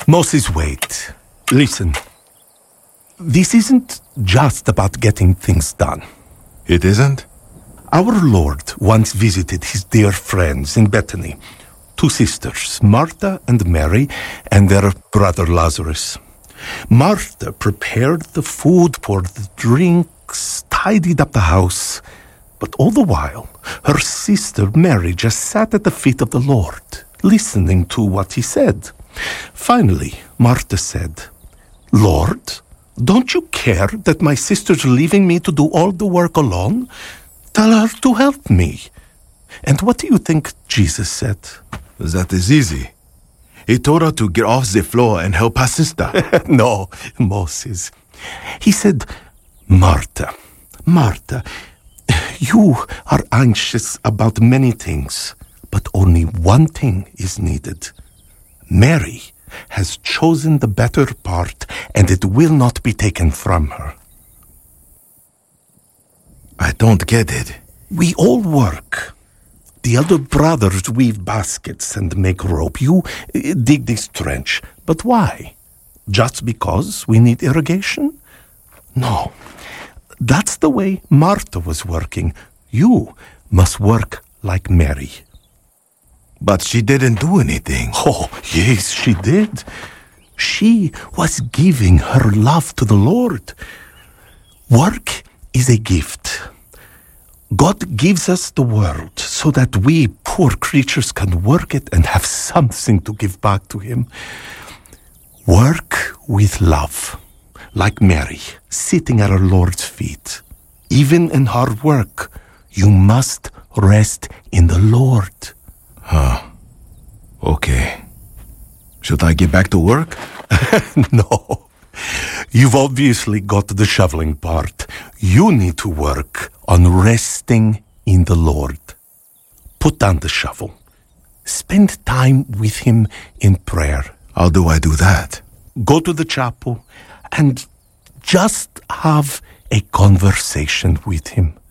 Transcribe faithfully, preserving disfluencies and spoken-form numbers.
Moses, wait. Listen. This isn't just about getting things done. It isn't? Our Lord once visited his dear friends in Bethany, two sisters, Martha and Mary, and their brother Lazarus. Martha prepared the food, poured the drinks, tidied up the house, but all the while, her sister Mary just sat at the feet of the Lord, listening to what he said. Finally, Martha said, "Lord, don't you care that my sister's leaving me to do all the work alone? Tell her to help me." And what do you think Jesus said? That is easy. He told her to get off the floor and help her sister. No, Moses. He said, "Martha, Martha, you are anxious about many things, but only one thing is needed. Mary has chosen the better part, and it will not be taken from her." I don't get it. We all work. The other brothers weave baskets and make rope. You uh, dig this trench. But why? Just because we need irrigation? No. That's the way Martha was working. You must work like Mary. But she didn't do anything. Oh, yes, she did. She was giving her love to the Lord. Work is a gift. God gives us the world so that we poor creatures can work it and have something to give back to Him. Work with love, like Mary, sitting at our Lord's feet. Even in hard work, you must rest in the Lord. Huh. Okay. Should I get back to work? No. You've obviously got the shoveling part. You need to work on resting in the Lord. Put down the shovel. Spend time with Him in prayer. How do I do that? Go to the chapel and just have a conversation with Him.